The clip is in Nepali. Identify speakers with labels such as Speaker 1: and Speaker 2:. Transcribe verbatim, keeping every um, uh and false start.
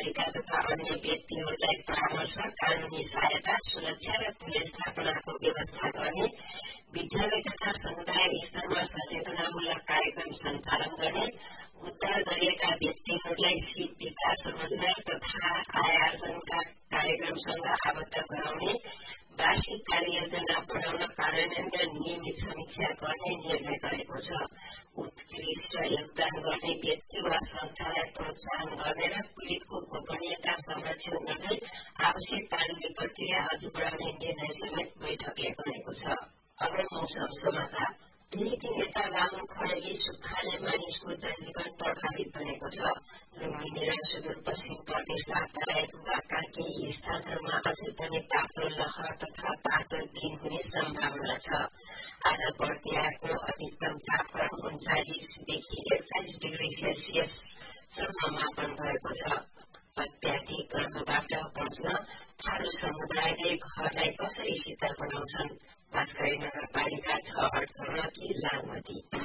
Speaker 1: नगरपालिका तथा अन्य व्यक्तिहरूलाई परामर्श, कानूनी सहायता, सुरक्षा र पुलिस स्थापनाको व्यवस्था गर्ने, विद्यालय तथा समुदाय स्तरमा सचेतनामूलक कार्यक्रम सञ्चालन गर्ने, उद्धार गरिएका व्यक्तिहरूलाई सिप विकास, रोजगार तथा आय आर्जनका कार्यक्रमसँग आबद्ध गराउने, वार्षिक कार्ययोजना बनाउन, कार्यान्वयन र नियमित समीक्षा गर्ने निर्णय गरेको छ। उत्कृष्ट योगदान गर्ने व्यक्ति वा संस्थालाई प्रोत्साहन गर्ने र पीड़ितको गोपनीयता संरक्षण गर्दै आवश्यक कानूनी प्रक्रिया अघि बढाउने निर्णय समेत बैठकले गरेको छ। अब मौसम समाचार। केही दिन यता लामो खडेरी सुक्खाले मानिसको जनजीवन प्रभावित बनेको छ। लुम्बिनी र सुदूरपश्चिम प्रदेशका तराई भूभागका केही स्थानहरूमा अझै पनि तातो लहर तथा तातो दिन हुने सम्भावना छ। आज बढ्दै आएको अधिकतम तापक्रम उन्चालिसदेखि एकचालिस डिग्री सेल्सियस सम्म मापन भएको छ। अत्याधिक गर्मबाट बच्न थारू समुदायले घरलाई कसरी शीतल बनाउँछन्? बाँसगाई नगरपालिका छ अड्कर्णकी लालमती।